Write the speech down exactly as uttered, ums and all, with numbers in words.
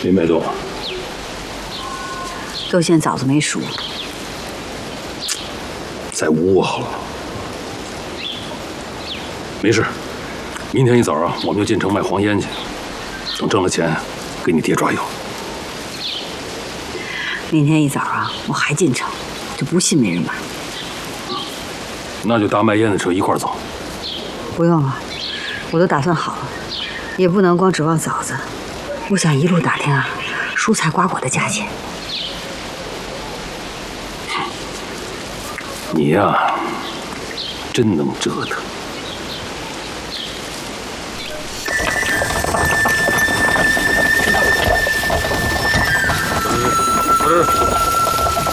没卖动。 都县枣子没熟， 再捂捂好了。没事，明天一早啊，我们就进城卖黄烟去，等挣了钱，给你爹抓药。 明天一早啊，我还进城，就不信没人买。 那就搭卖烟的车一块走。 不用了，我都打算好了，也不能光指望枣子，我想一路打听啊，蔬菜瓜果的价钱。 你呀，真能折腾。走，走。